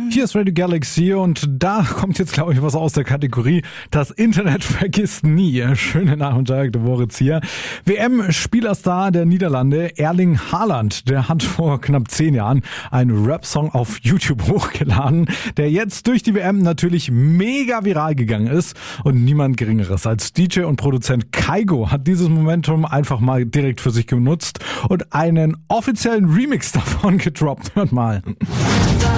Hier ist Radio Galaxy und da kommt jetzt, glaube ich, was aus der Kategorie Das Internet vergisst nie. Schönen Nachmittag, der Moritz hier. WM-Spielerstar der Niederlande, Erling Haaland, der hat vor knapp 10 Jahren einen Rap-Song auf YouTube hochgeladen, der jetzt durch die WM natürlich mega viral gegangen ist. Und niemand Geringeres als DJ und Produzent Kygo hat dieses Momentum einfach mal direkt für sich genutzt und einen offiziellen Remix davon gedroppt. Hört mal.